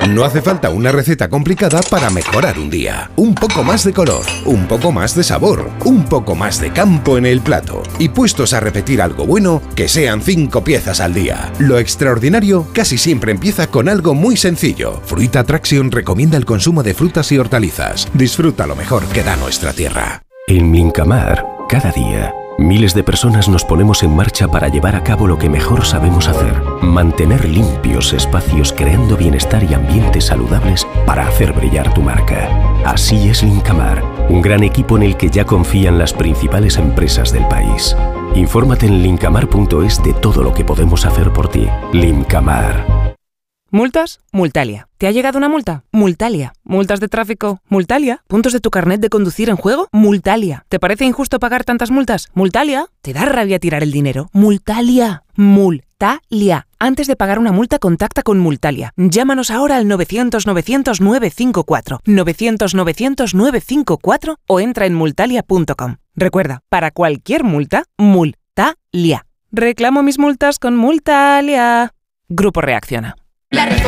No hace falta una receta complicada para mejorar un día. Un poco más de color, un poco más de sabor, un poco más de campo en el plato. Y puestos a repetir algo bueno, que sean 5 piezas al día. Lo extraordinario casi siempre empieza con algo muy sencillo. Fruit Attraction recomienda el consumo de frutas y hortalizas. Disfruta lo mejor que da nuestra tierra. En Mincamar, cada día, miles de personas nos ponemos en marcha para llevar a cabo lo que mejor sabemos hacer: mantener limpios espacios, creando bienestar y ambientes saludables para hacer brillar tu marca. Así es Lincamar, un gran equipo en el que ya confían las principales empresas del país. Infórmate en lincamar.es de todo lo que podemos hacer por ti. Lincamar. ¿Multas? Multalia. ¿Te ha llegado una multa? Multalia. ¿Multas de tráfico? Multalia. ¿Puntos de tu carnet de conducir en juego? Multalia. ¿Te parece injusto pagar tantas multas? Multalia. ¿Te da rabia tirar el dinero? Multalia. Multalia. Antes de pagar una multa, contacta con Multalia. Llámanos ahora al 900-900-954, 900-900-954 o entra en multalia.com. Recuerda, para cualquier multa, Multalia. Reclamo mis multas con Multalia. Grupo Reacciona.